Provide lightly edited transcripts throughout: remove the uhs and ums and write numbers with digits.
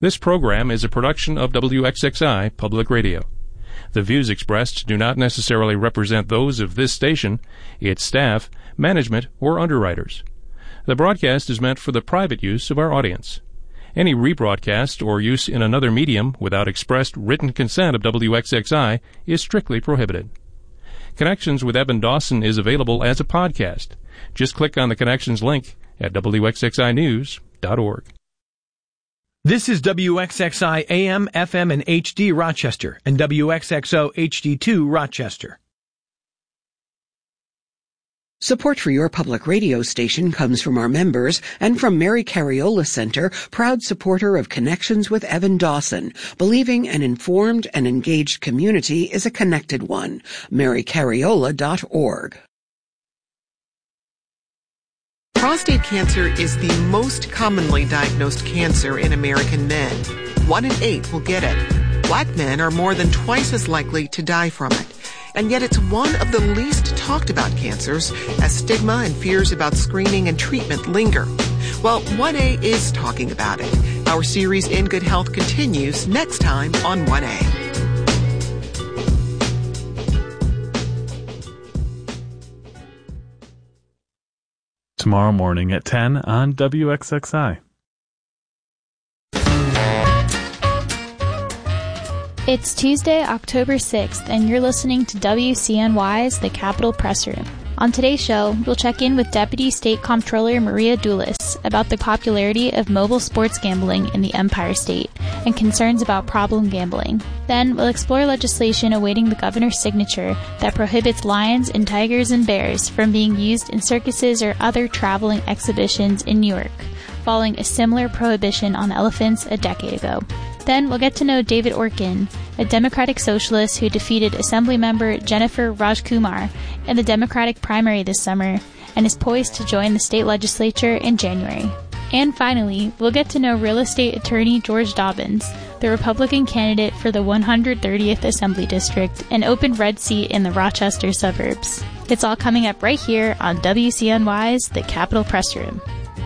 This program is a production of WXXI Public Radio. The views expressed do not necessarily represent those of this station, its staff, management, or underwriters. The broadcast is meant for the private use of our audience. Any rebroadcast or use in another medium without expressed written consent of WXXI is strictly prohibited. Connections with Evan Dawson is available as a podcast. Just click on the Connections link at WXXInews.org. This is WXXI AM, FM, and HD Rochester, and WXXO HD2 Rochester. Support for your public radio station comes from our members and from Mary Cariola Center, proud supporter of Connections with Evan Dawson, believing an informed and engaged community is a connected one. MaryCariola.org. Prostate cancer is the most commonly diagnosed cancer in American men. 1 in 8 will get it. Black men are more than twice as likely to die from it. And yet it's one of the least talked about cancers, as stigma and fears about screening and treatment linger. Well, 1A is talking about it. Our series In Good Health continues next time on 1A. Tomorrow morning at 10 on WXXI. It's Tuesday, October 6th, and you're listening to WCNY's The Capitol Press Room. On today's show, we'll check in with Deputy State Comptroller Maria Dulis about the popularity of mobile sports gambling in the Empire State and concerns about problem gambling. Then, we'll explore legislation awaiting the governor's signature that prohibits lions and tigers and bears from being used in circuses or other traveling exhibitions in New York, following a similar prohibition on elephants a decade ago. Then we'll get to know David Orkin, a Democratic socialist who defeated Assemblymember Jennifer Rajkumar in the Democratic primary this summer and is poised to join the state legislature in January. And finally, we'll get to know real estate attorney George Dobbins, the Republican candidate for the 130th Assembly District, an open red seat in the Rochester suburbs. It's all coming up right here on WCNY's The Capitol Press Room.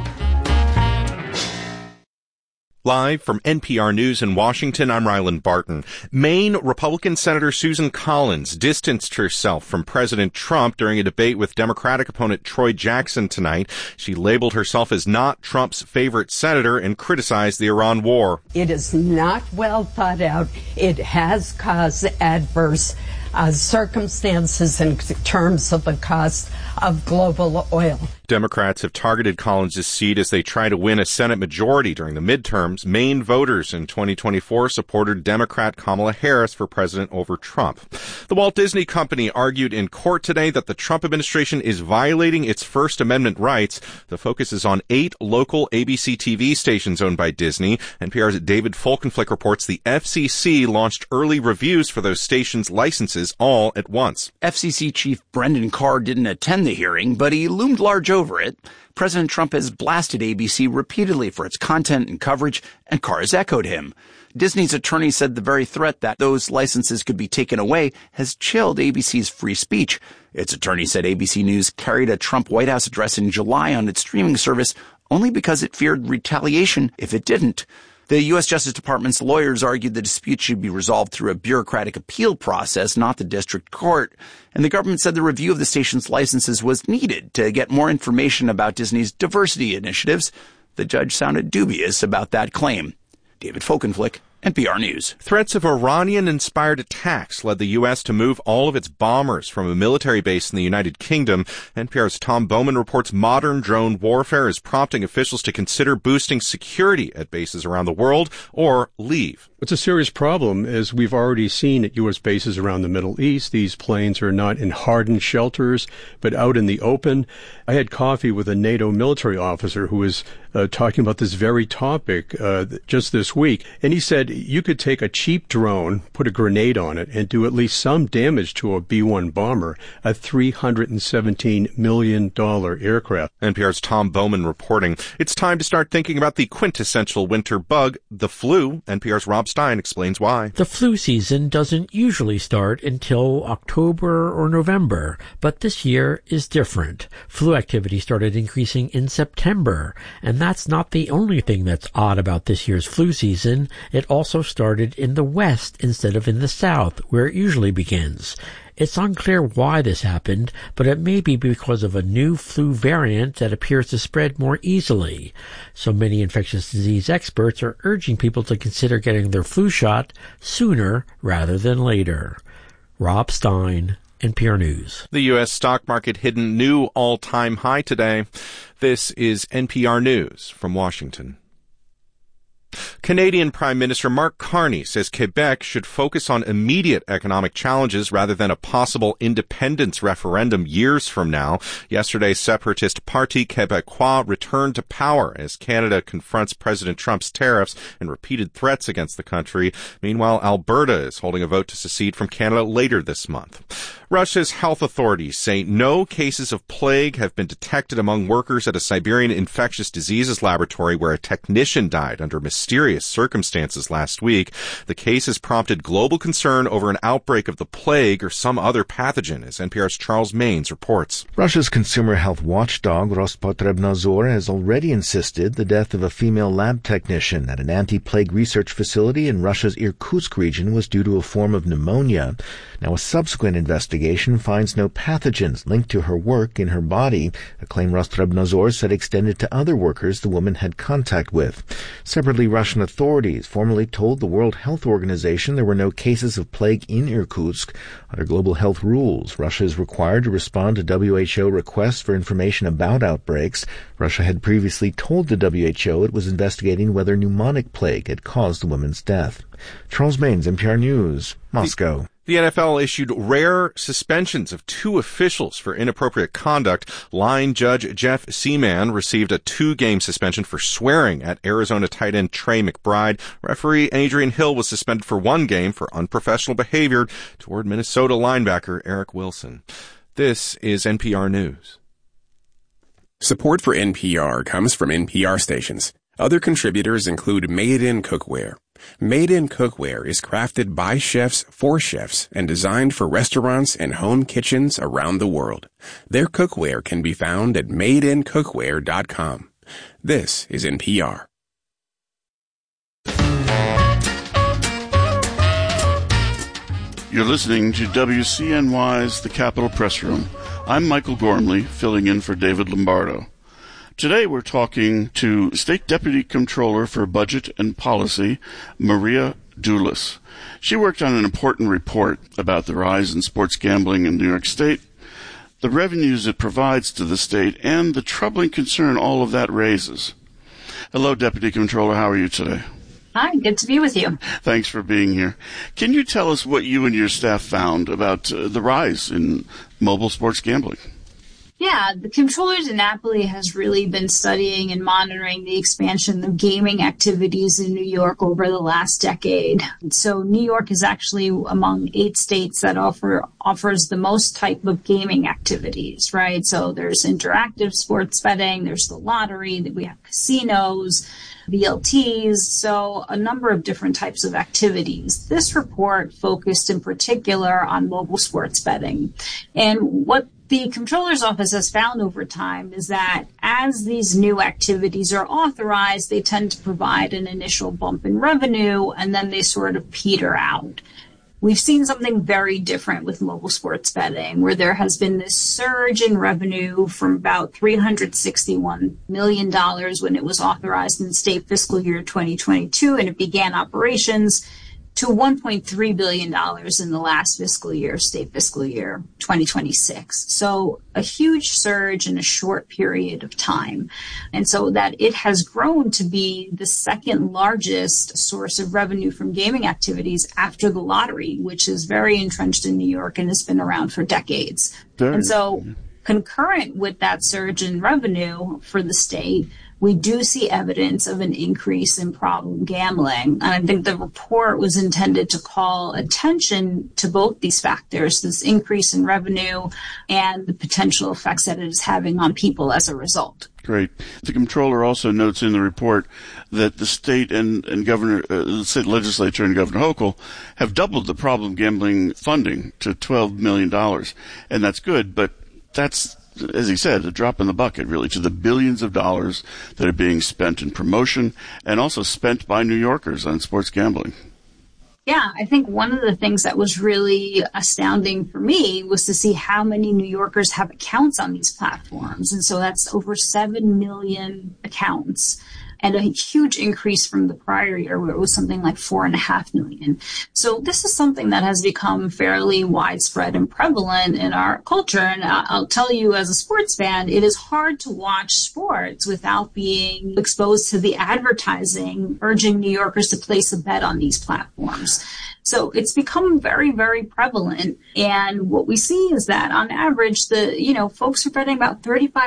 Live from NPR News in Washington, I'm Ryland Barton. Maine Republican Senator Susan Collins distanced herself from President Trump during a debate with Democratic opponent Troy Jackson tonight. She labeled herself as not Trump's favorite senator and criticized the Iran war. It is not well thought out. It has caused adverse circumstances in terms of the cost of global oil. Democrats have targeted Collins' seat as they try to win a Senate majority during the midterms. Maine voters in 2024 supported Democrat Kamala Harris for president over Trump. The Walt Disney Company argued in court today that the Trump administration is violating its First Amendment rights. The focus is on 8 local ABC TV stations owned by Disney. NPR's David Folkenflik reports the FCC launched early reviews for those stations' licenses all at once. FCC Chief Brendan Carr didn't attend the hearing, but he loomed large over it. President Trump has blasted ABC repeatedly for its content and coverage, and Carr has echoed him. Disney's attorney said the very threat that those licenses could be taken away has chilled ABC's free speech. Its attorney said ABC News carried a Trump White House address in July on its streaming service only because it feared retaliation if it didn't. The U.S. Justice Department's lawyers argued the dispute should be resolved through a bureaucratic appeal process, not the district court. And the government said the review of the station's licenses was needed to get more information about Disney's diversity initiatives. The judge sounded dubious about that claim. David Folkenflik, NPR News. Threats of Iranian-inspired attacks led the U.S. to move all of its bombers from a military base in the United Kingdom. NPR's Tom Bowman reports modern drone warfare is prompting officials to consider boosting security at bases around the world or leave. It's a serious problem, as we've already seen at U.S. bases around the Middle East. These planes are not in hardened shelters, but out in the open. I had coffee with a NATO military officer who was talking about this very topic just this week, and he said you could take a cheap drone, put a grenade on it, and do at least some damage to a B-1 bomber, a $317 million aircraft. NPR's Tom Bowman reporting. It's time to start thinking about the quintessential winter bug, the flu. NPR's Rob Rob Stein explains why. The flu season doesn't usually start until October or November, but this year is different. Flu activity started increasing in September, and that's not the only thing that's odd about this year's flu season. It also started in the West instead of in the South, where it usually begins. It's unclear why this happened, but it may be because of a new flu variant that appears to spread more easily. So many infectious disease experts are urging people to consider getting their flu shot sooner rather than later. Rob Stein, NPR News. The U.S. stock market hit a new all-time high today. This is NPR News from Washington. Canadian Prime Minister Mark Carney says Quebec should focus on immediate economic challenges rather than a possible independence referendum years from now. Yesterday, separatist Parti Québécois returned to power as Canada confronts President Trump's tariffs and repeated threats against the country. Meanwhile, Alberta is holding a vote to secede from Canada later this month. Russia's health authorities say no cases of plague have been detected among workers at a Siberian infectious diseases laboratory where a technician died under mysterious circumstances last week. The case has prompted global concern over an outbreak of the plague or some other pathogen, as NPR's Charles Maynes reports. Russia's consumer health watchdog Rospotrebnadzor has already insisted the death of a female lab technician at an anti-plague research facility in Russia's Irkutsk region was due to a form of pneumonia. Now, a subsequent investigation finds no pathogens linked to her work in her body, a claim Rostrebnadzor said extended to other workers the woman had contact with. Separately, Russian authorities formally told the World Health Organization there were no cases of plague in Irkutsk. Under global health rules, Russia is required to respond to WHO requests for information about outbreaks. Russia had previously told the WHO it was investigating whether pneumonic plague had caused the woman's death. Charles Maynes, NPR News, Moscow. The NFL issued rare suspensions of 2 officials for inappropriate conduct. Line judge Jeff Seaman received a 2-game suspension for swearing at Arizona tight end Trey McBride. Referee Adrian Hill was suspended for 1 game for unprofessional behavior toward Minnesota linebacker Eric Wilson. This is NPR News. Support for NPR comes from NPR stations. Other contributors include Made in Cookware. Made in Cookware is crafted by chefs for chefs and designed for restaurants and home kitchens around the world. Their cookware can be found at madeincookware.com. This is NPR. You're listening to WCNY's The Capitol Press Room. I'm Michael Gormley, filling in for David Lombardo. Today we're talking to State Deputy Comptroller for Budget and Policy, Maria Dulis. She worked on an important report about the rise in sports gambling in New York State, the revenues it provides to the state, and the troubling concern all of that raises. Hello, Deputy Comptroller. How are you today? Hi, good to be with you. Thanks for being here. Can you tell us what you and your staff found about the rise in mobile sports gambling? Yeah, the Comptrollers in Napoli has really been studying and monitoring the expansion of gaming activities in New York over the last decade. So New York is actually among 8 states that offers the most type of gaming activities, right? So there's interactive sports betting, there's the lottery, we have casinos, VLTs, so a number of different types of activities. This report focused in particular on mobile sports betting. And what the Comptroller's Office has found over time is that as these new activities are authorized, they tend to provide an initial bump in revenue, and then they sort of peter out. We've seen something very different with mobile sports betting, where there has been this surge in revenue from about $361 million when it was authorized in state fiscal year 2022, and it began operations, to $1.3 billion in the last fiscal year, state fiscal year 2026. So a huge surge in a short period of time. And so that it has grown to be the second largest source of revenue from gaming activities after the lottery, which is very entrenched in New York and has been around for decades. And so concurrent with that surge in revenue for the state, we do see evidence of an increase in problem gambling. And I think the report was intended to call attention to both these factors, this increase in revenue and the potential effects that it is having on people as a result. Great. The comptroller also notes in the report that the state and the state legislature and Governor Hochul have doubled the problem gambling funding to $12 million. And that's good, but that's, as he said, a drop in the bucket, really, to the billions of dollars that are being spent in promotion and also spent by New Yorkers on sports gambling. Yeah, I think one of the things that was really astounding for me was to see how many New Yorkers have accounts on these platforms. And so that's over 7 million accounts, and a huge increase from the prior year where it was something like 4.5 million. So this is something that has become fairly widespread and prevalent in our culture. And I'll tell you, as a sports fan, it is hard to watch sports without being exposed to the advertising urging New Yorkers to place a bet on these platforms. So it's become very, very prevalent. And what we see is that on average, folks are betting about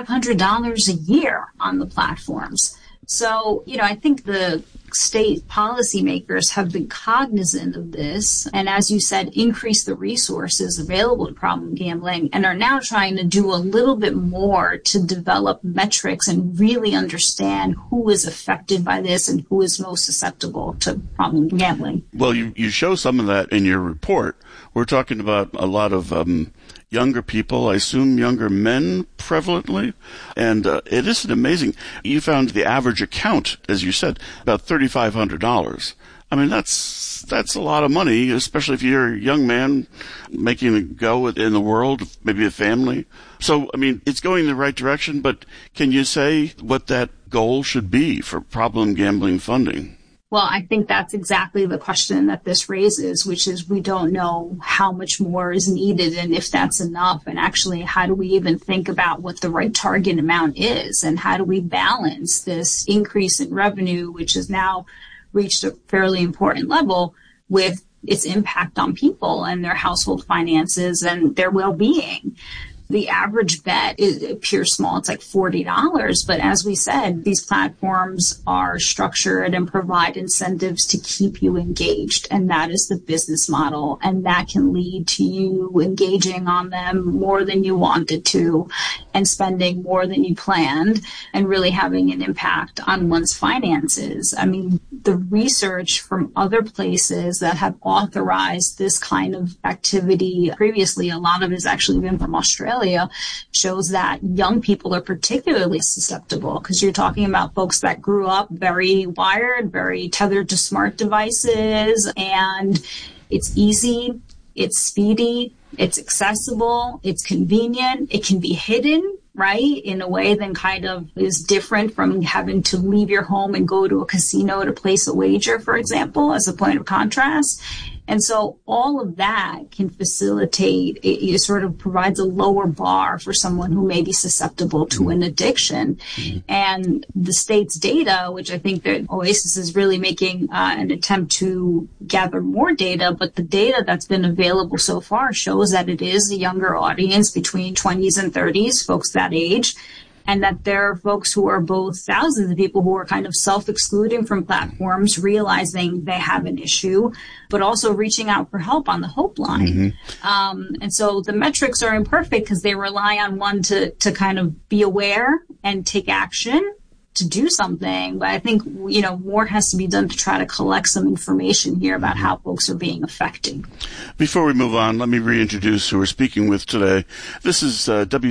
$3,500 a year on the platforms. So, I think the state policymakers have been cognizant of this and, as you said, increase the resources available to problem gambling and are now trying to do a little bit more to develop metrics and really understand who is affected by this and who is most susceptible to problem gambling. Well, you show some of that in your report. We're talking about a lot of younger people, I assume younger men prevalently. And it is amazing. You found the average account, as you said, about $3,500. I mean, that's a lot of money, especially if you're a young man making a go in the world, maybe a family. So, I mean, it's going in the right direction, but can you say what that goal should be for problem gambling funding? Well, I think that's exactly the question that this raises, which is we don't know how much more is needed and if that's enough. And actually, how do we even think about what the right target amount is? And how do we balance this increase in revenue, which has now reached a fairly important level, with its impact on people and their household finances and their well-being? The average bet appears small. It's like $40. But as we said, these platforms are structured and provide incentives to keep you engaged. And that is the business model. And that can lead to you engaging on them more than you wanted to and spending more than you planned and really having an impact on one's finances. I mean, the research from other places that have authorized this kind of activity previously, a lot of it has actually been from Australia, shows that young people are particularly susceptible because you're talking about folks that grew up very wired, very tethered to smart devices, and it's easy, it's speedy, it's accessible, it's convenient, it can be hidden, right, in a way that kind of is different from having to leave your home and go to a casino to place a wager, for example, as a point of contrast. And so all of that can facilitate, it sort of provides a lower bar for someone who may be susceptible to an addiction. Mm-hmm. And the state's data, which I think that OASIS is really making an attempt to gather more data, but the data that's been available so far shows that it is a younger audience between 20s and 30s, folks that age. And that there are folks who are both thousands of people who are kind of self-excluding from platforms, realizing they have an issue, but also reaching out for help on the Hope line. Mm-hmm. And so the metrics are imperfect because they rely on one to kind of be aware and take action to do something. But I think, more has to be done to try to collect some information here about how folks are being affected. Before we move on, let me reintroduce who we're speaking with today. This is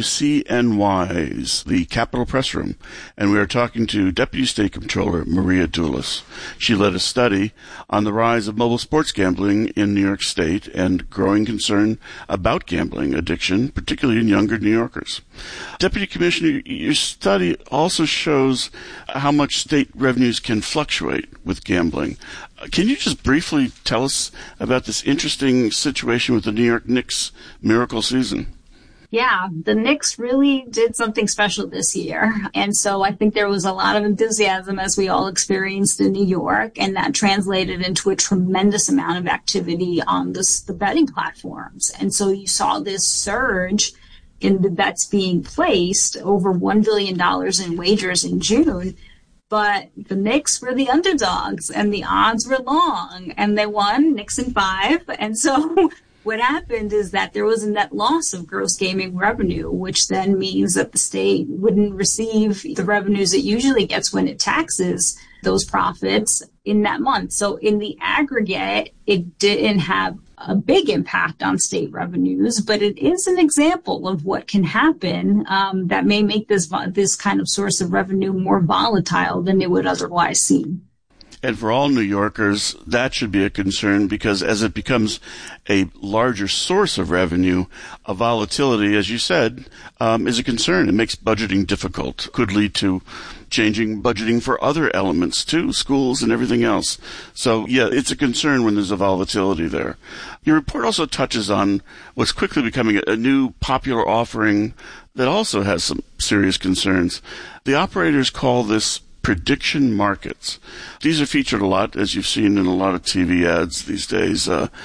WCNY's The Capitol Press Room, and we are talking to Deputy State Comptroller Maria Dulas. She led a study on the rise of mobile sports gambling in New York State and growing concern about gambling addiction, particularly in younger New Yorkers. Deputy Commissioner, your study also shows how much state revenues can fluctuate with gambling. Can you just briefly tell us about this interesting situation with the New York Knicks miracle season? Yeah, the Knicks really did something special this year. And so I think there was a lot of enthusiasm as we all experienced in New York, and that translated into a tremendous amount of activity on the betting platforms. And so you saw this surge in the bets being placed, over $1 billion in wagers in June. But the Knicks were the underdogs, and the odds were long, and they won, Knicks in 5. And so what happened is that there was a net loss of gross gaming revenue, which then means that the state wouldn't receive the revenues it usually gets when it taxes those profits in that month. So in the aggregate, it didn't have a big impact on state revenues, but it is an example of what can happen that may make this kind of source of revenue more volatile than it would otherwise seem. And for all New Yorkers, that should be a concern, because as it becomes a larger source of revenue, a volatility, as you said, is a concern. It makes budgeting difficult. Could lead to changing budgeting for other elements too, schools and everything else. So yeah, it's a concern when there's a volatility there. Your report also touches on what's quickly becoming a new popular offering that also has some serious concerns. The operators call this prediction markets. These are featured a lot, as you've seen in a lot of TV ads these days.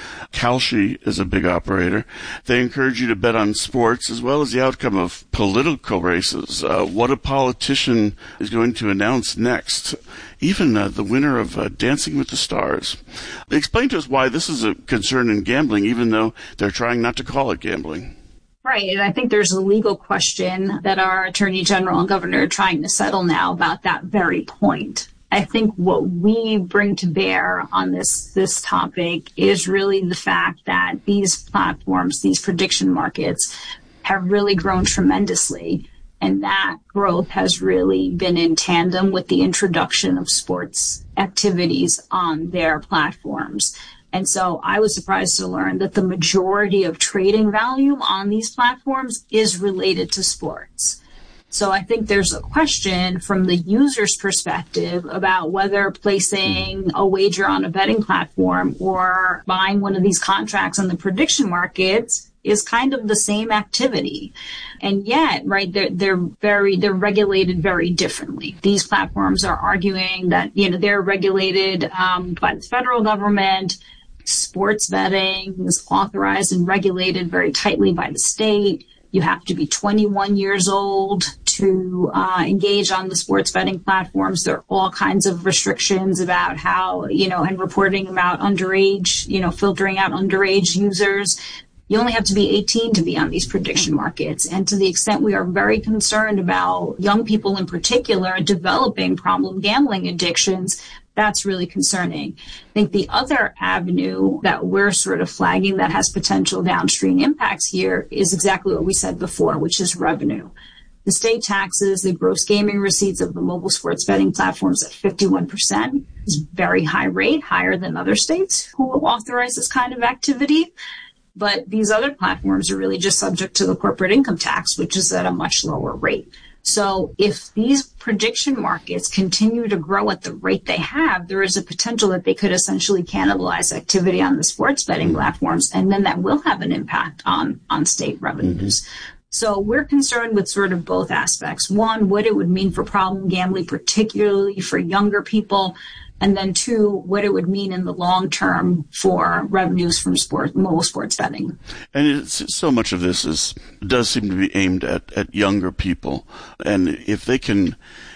Kalshi is a big operator. They encourage you to bet on sports as well as the outcome of political races, what a politician is going to announce next, even the winner of Dancing with the Stars. Explain to us why this is a concern in gambling, even though they're trying not to call it gambling. Right. And I think there's a legal question that our Attorney General and Governor are trying to settle now about that very point. I think what we bring to bear on this topic is really the fact that these platforms, these prediction markets, have really grown tremendously. And that growth has really been in tandem with the introduction of sports activities on their platforms. And so I was surprised to learn that the majority of trading value on these platforms is related to sports. So I think there's a question from the user's perspective about whether placing a wager on a betting platform or buying one of these contracts on the prediction markets is kind of the same activity. And yet, right, they're regulated very differently. These platforms are arguing that, they're regulated by the federal government. Sports betting is authorized and regulated very tightly by the state. You have to be 21 years old to engage on the sports betting platforms. There are all kinds of restrictions about how, and reporting about underage, filtering out underage users. You only have to be 18 to be on these prediction markets. And to the extent we are very concerned about young people in particular developing problem gambling addictions, that's really concerning. I think the other avenue that we're sort of flagging that has potential downstream impacts here is exactly what we said before, which is revenue. The state taxes the gross gaming receipts of the mobile sports betting platforms at 51%. It's a very high rate, higher than other states who will authorize this kind of activity. But these other platforms are really just subject to the corporate income tax, which is at a much lower rate. So if these prediction markets continue to grow at the rate they have, there is a potential that they could essentially cannibalize activity on the sports betting platforms, and then that will have an impact on state revenues. So we're concerned with sort of both aspects. One, what it would mean for problem gambling, particularly for younger people. And then two, what it would mean in the long term for revenues from mobile sports betting. And so much of this does seem to be aimed at younger people. And if they can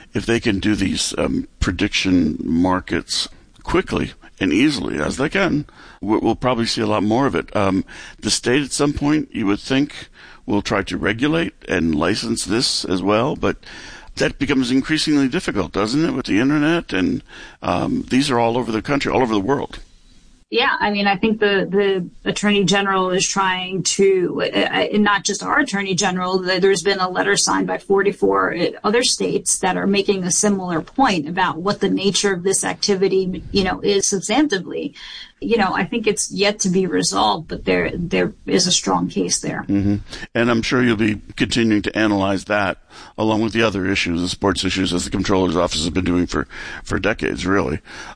do these prediction markets quickly and easily as they can, we'll probably see a lot more of it. The state at some point, you would think, will try to regulate and license this as well, but that becomes increasingly difficult, doesn't it, with the internet? And these are all over the country, all over the world. Yeah, I mean, I think the Attorney General is trying to, and not just our Attorney General, there's been a letter signed by 44 other states that are making a similar point about what the nature of this activity, is substantively. I think it's yet to be resolved, but there is a strong case there. Mm-hmm. And I'm sure you'll be continuing to analyze that along with the other issues, the sports issues, as the Comptroller's Office has been doing for decades, really.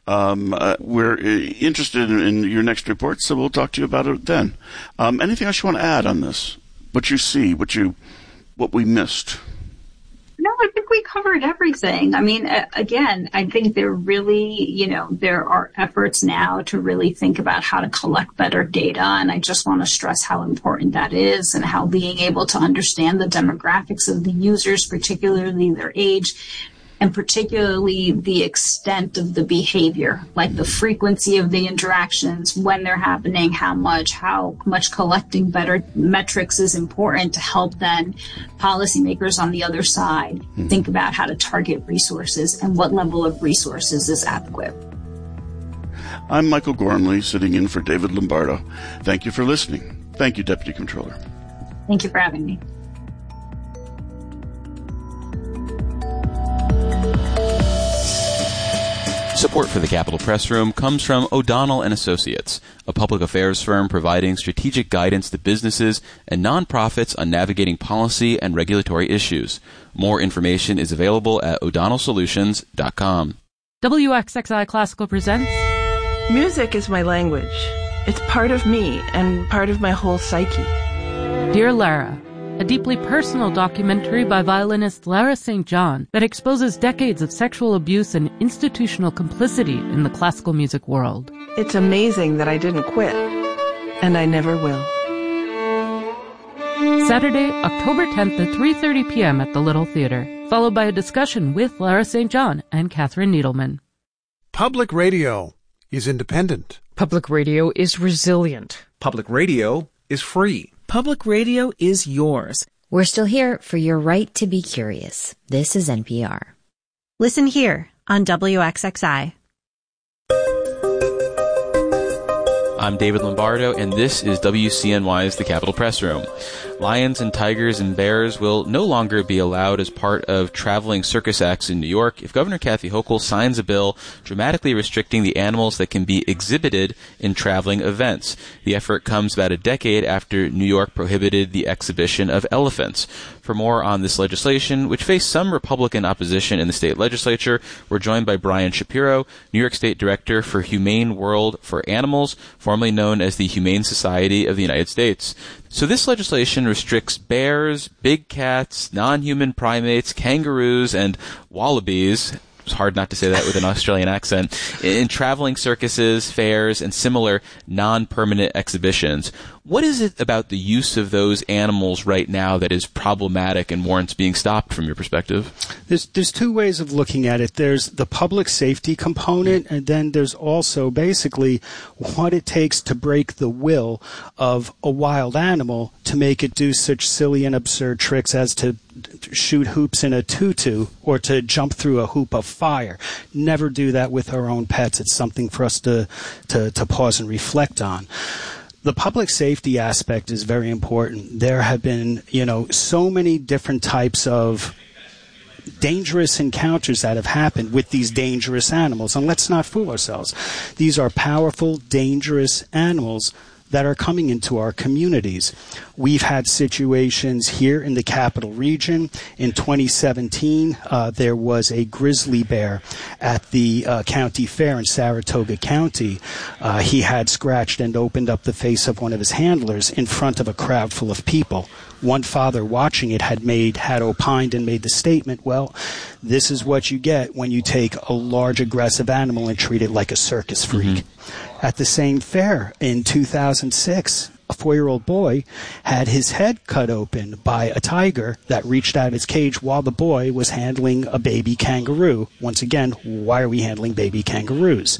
We're interested in your next report, so we'll talk to you about it then. Anything else you want to add on this? What you see, what we missed? No, I think we covered everything. I mean, again, I think there really, there are efforts now to really think about how to collect better data. And I just want to stress how important that is and how being able to understand the demographics of the users, particularly their age, and particularly the extent of the behavior, like the frequency of the interactions, when they're happening, how much collecting better metrics is important to help then policymakers on the other side think about how to target resources and what level of resources is adequate. I'm Michael Gormley, sitting in for David Lombardo. Thank you for listening. Thank you, Deputy Controller. Thank you for having me. Support for the Capitol Press Room comes from O'Donnell & Associates, a public affairs firm providing strategic guidance to businesses and nonprofits on navigating policy and regulatory issues. More information is available at o'donnellsolutions.com. WXXI Classical presents Music is my language. It's part of me and part of my whole psyche. Dear Lara, a deeply personal documentary by violinist Lara St. John that exposes decades of sexual abuse and institutional complicity in the classical music world. It's amazing that I didn't quit, and I never will. Saturday, October 10th at 3:30 p.m. at the Little Theater, followed by a discussion with Lara St. John and Catherine Needleman. Public radio is independent. Public radio is resilient. Public radio is free. Public radio is yours. We're still here for your right to be curious. This is NPR. Listen here on WXXI. I'm David Lombardo, and this is WCNY's The Capitol Press Room. Lions and tigers and bears will no longer be allowed as part of traveling circus acts in New York if Governor Kathy Hochul signs a bill dramatically restricting the animals that can be exhibited in traveling events. The effort comes about a decade after New York prohibited the exhibition of elephants. For more on this legislation, which faced some Republican opposition in the state legislature, we're joined by Brian Shapiro, New York State Director for Humane World for Animals, formerly known as the Humane Society of the United States. So this legislation restricts bears, big cats, non-human primates, kangaroos, and wallabies. It's hard not to say that with an Australian accent, in traveling circuses, fairs, and similar non-permanent exhibitions. What is it about the use of those animals right now that is problematic and warrants being stopped from your perspective? There's two ways of looking at it. There's the public safety component, and then there's also basically what it takes to break the will of a wild animal to make it do such silly and absurd tricks as to shoot hoops in a tutu or to jump through a hoop of fire. Never do that with our own pets. It's something for us to pause and reflect on. The public safety aspect is very important. There have been, so many different types of dangerous encounters that have happened with these dangerous animals. And let's not fool ourselves. These are powerful, dangerous animals that are coming into our communities. We've had situations here in the Capital Region. In 2017, there was a grizzly bear at the county fair in Saratoga County. He had scratched and opened up the face of one of his handlers in front of a crowd full of people. One father watching it had opined and made the statement, well, this is what you get when you take a large aggressive animal and treat it like a circus freak. Mm-hmm. At the same fair in 2006, a 4-year-old boy had his head cut open by a tiger that reached out of its cage while the boy was handling a baby kangaroo. Once again, why are we handling baby kangaroos?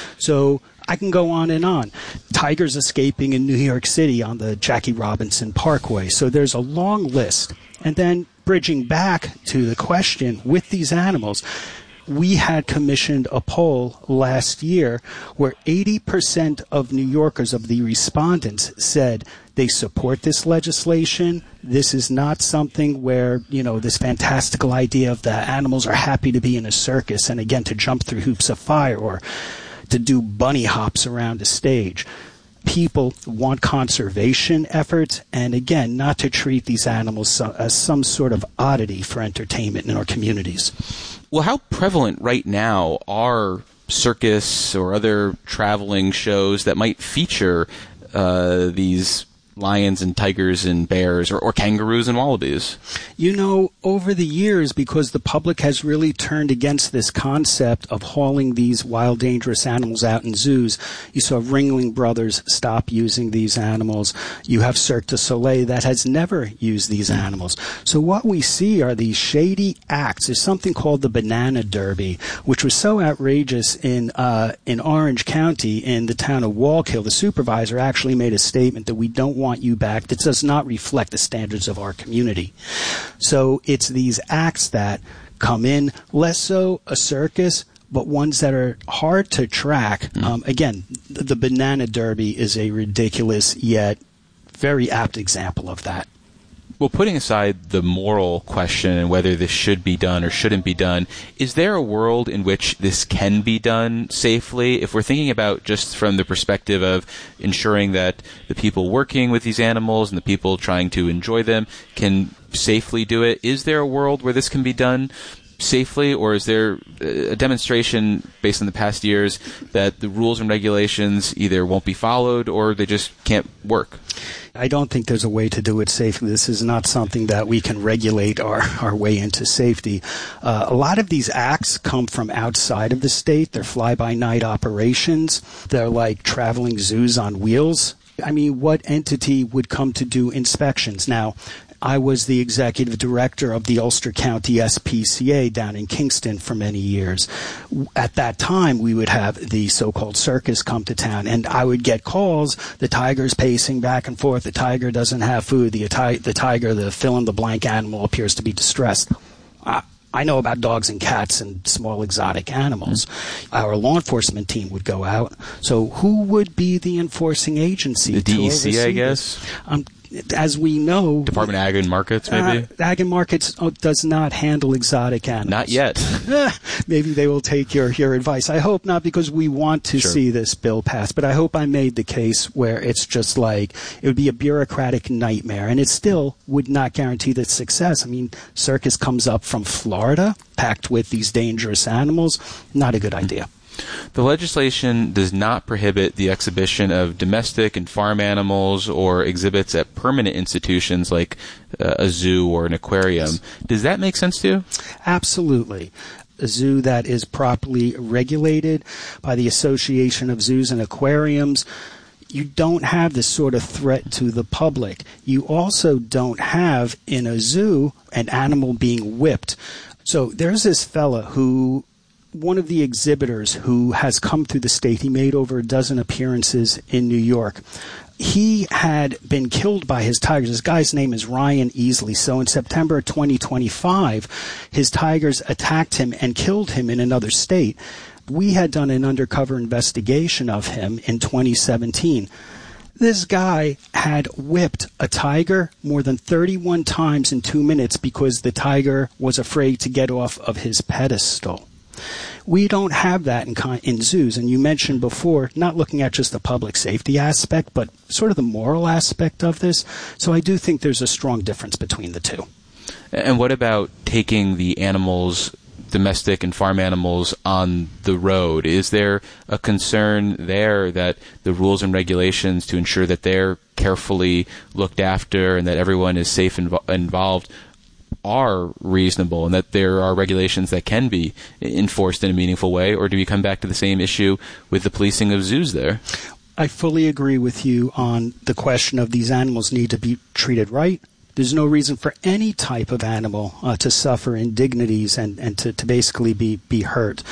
So I can go on and on. Tigers escaping in New York City on the Jackie Robinson Parkway. So there's a long list. And then bridging back to the question with these animals, we had commissioned a poll last year where 80% of New Yorkers, of the respondents, said they support this legislation. This is not something where, this fantastical idea of the animals are happy to be in a circus and, again, to jump through hoops of fire or to do bunny hops around a stage. People want conservation efforts and, again, not to treat these animals as some sort of oddity for entertainment in our communities. Well, how prevalent right now are circus or other traveling shows that might feature these lions and tigers and bears or kangaroos and wallabies? You know, over the years, because the public has really turned against this concept of hauling these wild, dangerous animals out in zoos, you saw Ringling Brothers stop using these animals. You have Cirque du Soleil that has never used these animals. So what we see are these shady acts. There's something called the Banana Derby, which was so outrageous in Orange County, in the town of Wallkill. The supervisor actually made a statement that we don't want you back. That does not reflect the standards of our community. So it's these acts that come in, less so a circus, but ones that are hard to track. Again, the Banana Derby is a ridiculous yet very apt example of that. Well, putting aside the moral question and whether this should be done or shouldn't be done, is there a world in which this can be done safely? If we're thinking about just from the perspective of ensuring that the people working with these animals and the people trying to enjoy them can safely do it, is there a world where this can be done safely, or is there a demonstration based on the past years that the rules and regulations either won't be followed or they just can't work? I don't think there's a way to do it safely. This is not something that we can regulate our way into safety. A lot of these acts come from outside of the state. They're fly-by-night operations. They're like traveling zoos on wheels. I mean, what entity would come to do inspections? Now, I was the executive director of the Ulster County SPCA down in Kingston for many years. At that time, we would have the so-called circus come to town, and I would get calls, the tiger's pacing back and forth, the tiger doesn't have food, the tiger, the fill-in-the-blank animal appears to be distressed. I know about dogs and cats and small exotic animals. Our law enforcement team would go out. So who would be the enforcing agency? The DEC, I guess? As we know... Department of Ag and Markets, maybe? Ag and Markets does not handle exotic animals. Not yet. Maybe they will take your advice. I hope not, because we want to see this bill passed. But I hope I made the case where it's just like, it would be a bureaucratic nightmare. And it still would not guarantee the success. I mean, circus comes up from Florida, packed with these dangerous animals. Not a good idea. The legislation does not prohibit the exhibition of domestic and farm animals or exhibits at permanent institutions like a zoo or an aquarium. Does that make sense to you? Absolutely. A zoo that is properly regulated by the Association of Zoos and Aquariums, you don't have this sort of threat to the public. You also don't have, in a zoo, an animal being whipped. So there's this fella who... one of the exhibitors who has come through the state, he made over a dozen appearances in New York. He had been killed by his tigers. This guy's name is Ryan Easley. So in September 2025, his tigers attacked him and killed him in another state. We had done an undercover investigation of him in 2017. This guy had whipped a tiger more than 31 times in 2 minutes because the tiger was afraid to get off of his pedestal. We don't have that in zoos, and you mentioned before, not looking at just the public safety aspect, but sort of the moral aspect of this. So I do think there's a strong difference between the two. And what about taking the animals, domestic and farm animals, on the road? Is there a concern there that the rules and regulations to ensure that they're carefully looked after and that everyone is safe and involved are reasonable, and that there are regulations that can be enforced in a meaningful way? Or do we come back to the same issue with the policing of zoos there? I fully agree with you on the question of these animals need to be treated right. There's no reason for any type of animal to suffer indignities and to basically be hurt.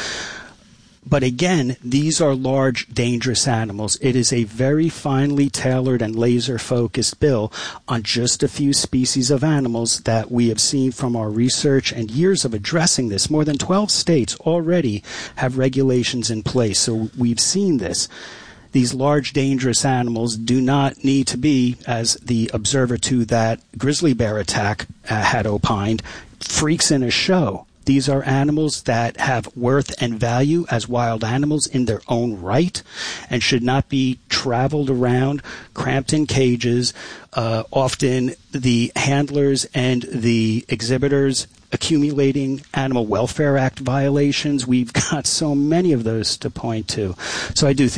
But again, these are large, dangerous animals. It is a very finely tailored and laser-focused bill on just a few species of animals that we have seen from our research and years of addressing this. More than 12 states already have regulations in place, so we've seen this. These large, dangerous animals do not need to be, as the observer to that grizzly bear attack had opined, freaks in a show. These are animals that have worth and value as wild animals in their own right and should not be traveled around, cramped in cages. Often the handlers and the exhibitors accumulating Animal Welfare Act violations. We've got so many of those to point to. So I do think